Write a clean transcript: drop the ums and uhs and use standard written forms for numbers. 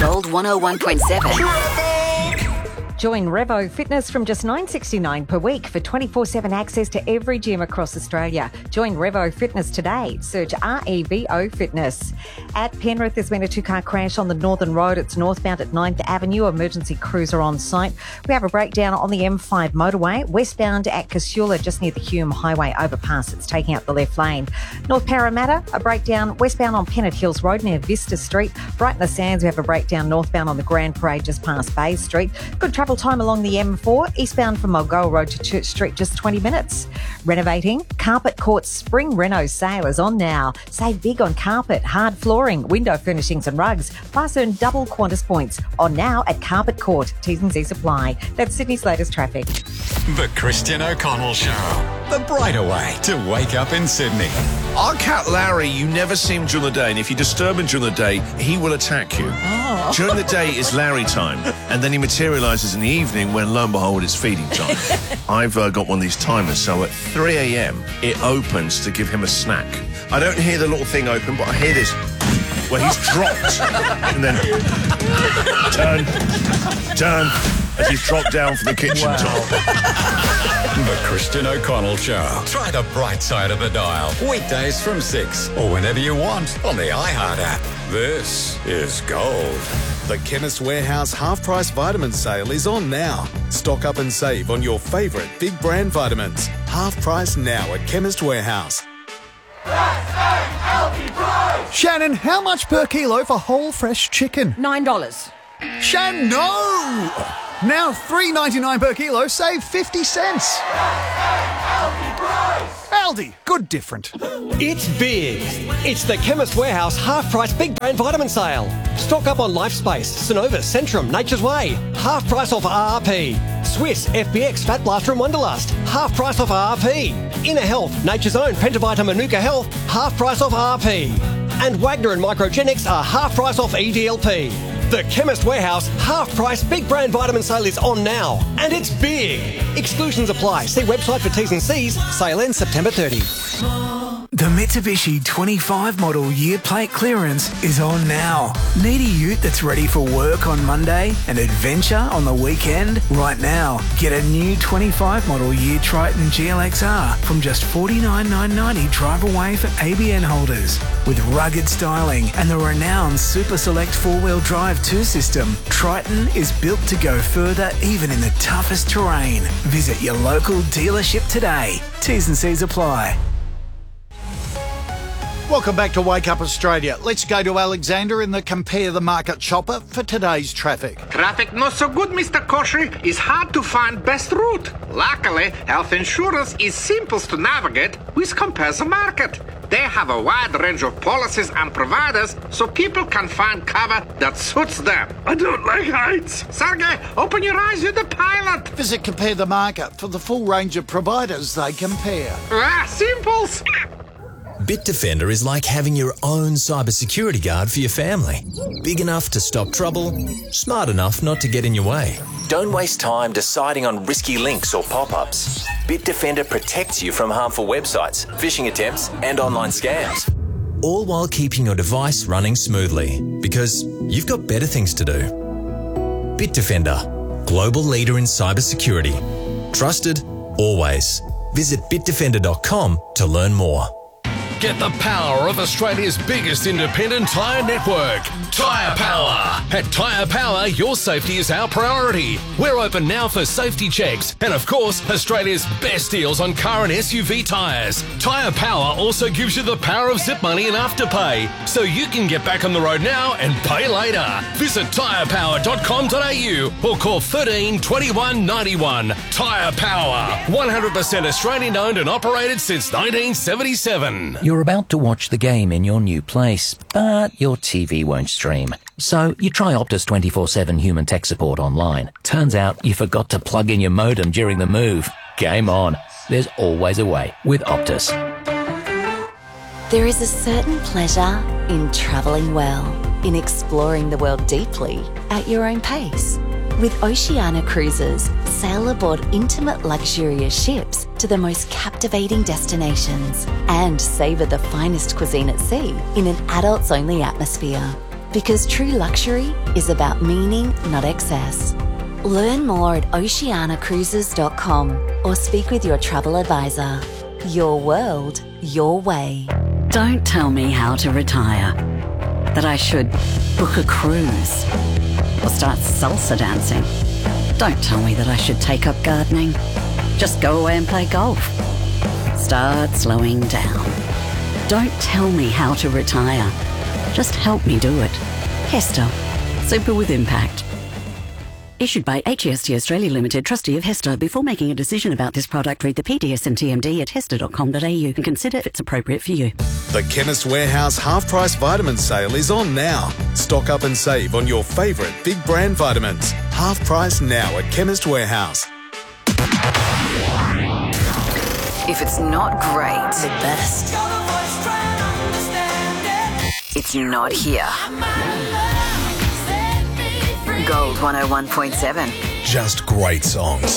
Gold 101.7. Join Revo Fitness from just $9.69 per week for 24/7 access to every gym across Australia. Join Revo Fitness today. Search REVO Fitness. At Penrith, there's been a two-car crash on the Northern Road. It's northbound at 9th Avenue. Emergency crews are on site. We have a breakdown on the M5 motorway. Westbound at Casula, just near the Hume Highway overpass. It's taking out the left lane. North Parramatta, a breakdown westbound on Pennant Hills Road near Vista Street. Right in the Sands, we have a breakdown northbound on the Grand Parade just past Bay Street. Good travel time along the M4, eastbound from Mulgoa Road to Church Street, just 20 minutes. Renovating? Carpet Court's Spring Reno sale is on now. Save big on carpet, hard flooring, window furnishings and rugs, plus earn double Qantas points. On now at Carpet Court. T's and C's apply. That's Sydney's latest traffic. The Christian O'Connell Show. The brighter way to wake up in Sydney. Our cat Larry, you never see him during the day, and if you disturb him during the day, he will attack you. Oh. During the day is Larry time, and then he materialises in the evening when, lo and behold, it's feeding time. I've got one of these timers, so at 3 a.m. it opens to give him a snack. I don't hear the little thing open, but I hear this where he's dropped, and then turn, as he's dropped down from the kitchen top. The Christian O'Connell Show. Try the bright side of the dial. Weekdays from 6 or whenever you want on the iHeart app. This is gold. The Chemist Warehouse half-price vitamin sale is on now. Stock up and save on your favourite big brand vitamins. Half price now at Chemist Warehouse. Shannon, how much per kilo for whole fresh chicken? $9. Shannon, no! Now $3.99 per kilo, save 50 cents. Aldi, good different. It's big. It's the Chemist Warehouse half-price big brand vitamin sale. Stock up on Lifespace, Synovus, Centrum, Nature's Way. Half price off RRP. Swiss, FBX, Fat Blaster and Wonderlust. Half price off RRP. Inner Health, Nature's Own, Pentavita, Manuka Health. Half price off RRP. And Wagner and Microgenics are half price off EDLP. The Chemist Warehouse half-price big brand vitamin sale is on now. And it's big. Exclusions apply. See website for T's and C's. Sale ends September 30. The Mitsubishi 25 model year plate clearance is on now. Need a ute that's ready for work on Monday and adventure on the weekend? Right now, get a new 25 model year Triton GLXR from just $49,990 drive away for ABN holders. With rugged styling and the renowned Super Select 4-wheel drive 2 system, Triton is built to go further even in the toughest terrain. Visit your local dealership today. T's and C's apply. Welcome back to Wake Up Australia. Let's go to Alexander in the Compare the Market Chopper for today's traffic. Traffic not so good, Mr. Koshy. It's hard to find best route. Luckily, health insurance is simple to navigate with Compare the Market. They have a wide range of policies and providers so people can find cover that suits them. I don't like heights. Sergey, open your eyes, you're the pilot. Visit Compare the Market for the full range of providers they compare. Simples. Bitdefender is like having your own cybersecurity guard for your family. Big enough to stop trouble, smart enough not to get in your way. Don't waste time deciding on risky links or pop-ups. Bitdefender protects you from harmful websites, phishing attempts, and online scams. All while keeping your device running smoothly, because you've got better things to do. Bitdefender, global leader in cybersecurity. Trusted, always. Visit bitdefender.com to learn more. Get the power of Australia's biggest independent tyre network, Tyre Power. At Tyre Power, your safety is our priority. We're open now for safety checks and, of course, Australia's best deals on car and SUV tyres. Tyre Power also gives you the power of zip money and afterpay, so you can get back on the road now and pay later. Visit tyrepower.com.au or call 13 21 91. Tyre Power, 100% Australian owned and operated since 1977. You're about to watch the game in your new place, but your TV won't stream. So you try Optus 24/7 human tech support online. Turns out you forgot to plug in your modem during the move. Game on. There's always a way with Optus. There is a certain pleasure in travelling well, in exploring the world deeply at your own pace. With Oceania Cruises, sail aboard intimate luxurious ships to the most captivating destinations and savour the finest cuisine at sea in an adults-only atmosphere. Because true luxury is about meaning, not excess. Learn more at oceanacruises.com or speak with your travel advisor. Your world, your way. Don't tell me how to retire. That I should book a cruise or start salsa dancing. Don't tell me that I should take up gardening. Just go away and play golf. Start slowing down. Don't tell me how to retire. Just help me do it. Hester. Super with impact. Issued by HEST Australia Limited, trustee of Hester. Before making a decision about this product, read the PDS and TMD at hester.com.au and consider if it's appropriate for you. The Chemist Warehouse half-price vitamin sale is on now. Stock up and save on your favourite big brand vitamins. Half price now at Chemist Warehouse. If it's not great, the best. It's not here. Gold 101.7. Just great songs.